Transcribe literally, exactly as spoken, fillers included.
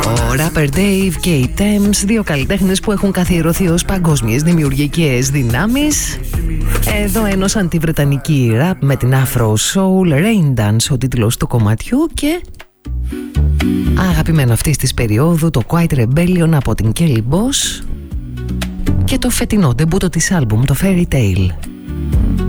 Ο Rapper Dave και οι Thames, δύο καλλιτέχνες που έχουν καθιερωθεί ως παγκόσμιες δημιουργικές δυνάμεις, εδώ ένωσαν τη βρετανική rap με την Afro Soul. Rain Dance ο τίτλος του κομματιού και αγαπημένο αυτής της περίοδου, το Quiet Rebellion από την Kelly Boss και το φετινό ντεμπούτο της άλμπουμ, το Fairy Tale.